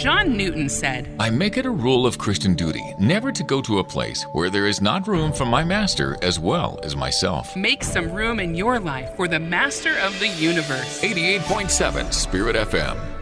John Newton said, I make it a rule of Christian duty never to go to a place where there is not room for my master as well as myself. Make some room in your life for the master of the universe. 88.7 Spirit FM.